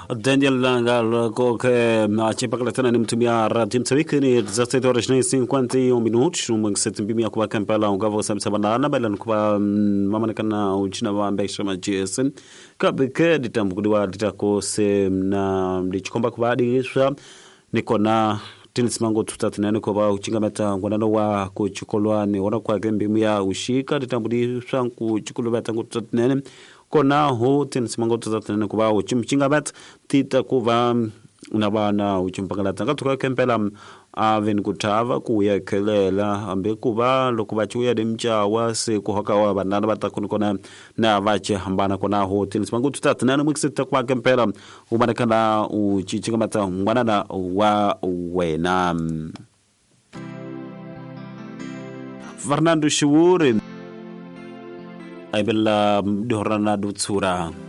Daniel Langal que machi pakletana ni mtumia radio mtawiki ni 17:51 minutos numa setembimia kwa Kampala ungava sabana bela kwa mamanekana uchina wa mbesha majesen kabike ditambuliwa ditakose na ndichikomba kubadisha niko na Tinis mango tutatinene kwa uchingameta ngwanano wa kuchukolwa ni wana kwa gembi ya ushika ditambulisha kuchukolwa tangu tutatinene kona ho Tinis mango tutatinene kwa uchimchingamet tita kuva unabana uchimpangala tanga tuka Kampala aven kutava kuyekelela ambe kuva lokubachuya demcha wase kuhaka wa banana batakunikona na vache hambana kona ho Tinis mango tutatinene mukisita kwa Kampala umanekana uchichingameta ngwanana wa wena Fernando Shiwuri aibela dorana dutsura